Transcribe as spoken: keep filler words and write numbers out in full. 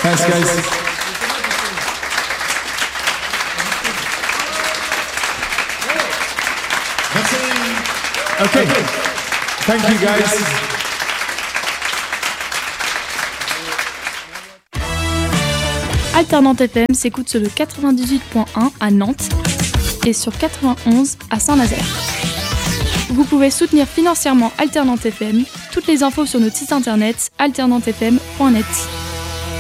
Thanks, guys. Okay. Thank you, guys. Alternante F M s'écoute sur le quatre-vingt-dix-huit point un à Nantes et sur quatre-vingt-onze à Saint-Nazaire. Vous pouvez soutenir financièrement Alternante F M. Toutes les infos sur notre site internet alternante f m point net.